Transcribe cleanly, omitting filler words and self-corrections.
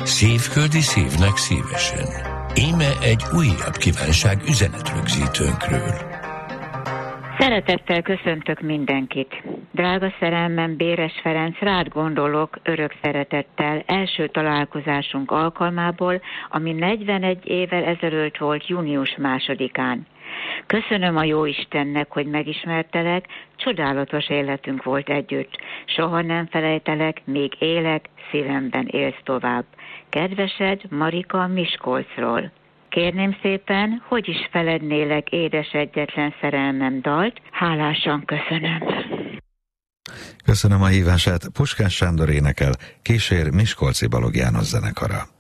Szívföldi szívnek szívesen. Íme egy újabb kívánság üzenetrögzítőnkről. Szeretettel köszöntök mindenkit. Drága szerelmem, Béres Ferenc, rád gondolok örök szeretettel első találkozásunk alkalmából, ami 41 évvel ezelőtt volt június 2-án. Köszönöm a Jóistennek, hogy megismertelek, csodálatos életünk volt együtt. Soha nem felejtelek, még élek, szívemben élsz tovább. Kedvesed, Marika Miskolcról. Kérném szépen, hogy is felednélek édes egyetlen szerelmem dalt, hálásan köszönöm. Köszönöm a hívását, Puskás Sándor énekel, kísér Miskolci Balogh János zenekara.